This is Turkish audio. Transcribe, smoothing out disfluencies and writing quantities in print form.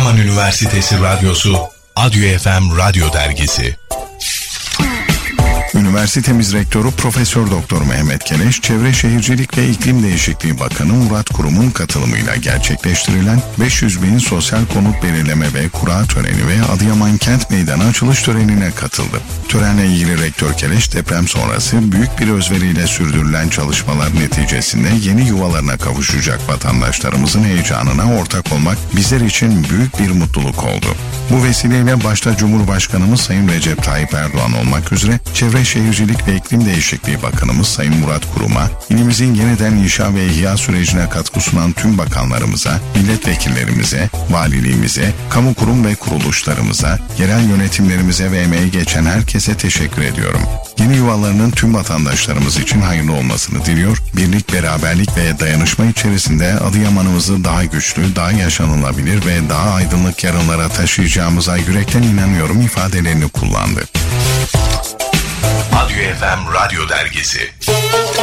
Adıyaman Üniversitesi Radyosu, Adyo FM Radyo Dergisi. Üniversitemiz Rektörü Profesör Doktor Mehmet Keleş, Çevre Şehircilik ve İklim Değişikliği Bakanı Murat Kurum'un katılımıyla gerçekleştirilen 500 bin sosyal konut belirleme ve kura töreni ve Adıyaman Kent Meydanı açılış törenine katıldı. Törenle ilgili Rektör Keleş, deprem sonrası büyük bir özveriyle sürdürülen çalışmalar neticesinde yeni yuvalarına kavuşacak vatandaşlarımızın heyecanına ortak olmak bizler için büyük bir mutluluk oldu. Bu vesileyle başta Cumhurbaşkanımız Sayın Recep Tayyip Erdoğan olmak üzere Çevre Şehircilik ve İklim Değişikliği Bakanımız Sayın Murat Kurum'a, ilimizin yeniden inşa ve ihya sürecine katkı sunan tüm bakanlarımıza, milletvekillerimize, valiliğimize, kamu kurum ve kuruluşlarımıza, yerel yönetimlerimize ve emeği geçen herkese teşekkür ediyorum. Yeni yuvalarının tüm vatandaşlarımız için hayırlı olmasını diliyor, birlik, beraberlik ve dayanışma içerisinde Adıyaman'ımızı daha güçlü, daha yaşanılabilir ve daha aydınlık yarınlara taşıyacağımıza yürekten inanıyorum ifadelerini kullandı. Adyo FM Radyo Dergisi.